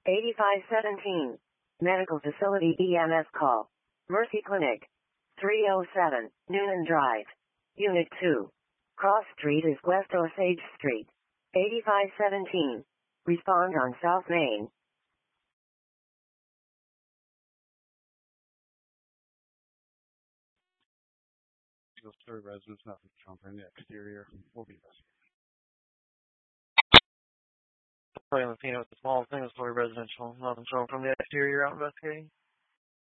8517. Medical Facility EMS call. Mercy Clinic. 307, Noonan Drive. Unit 2. Cross Street is West Osage Street. 8517. Respond on South Main. Story residence, nothing shown from the exterior. We'll be investigating. Playing Latino with the small single story residential, nothing shown from the exterior, out investigating.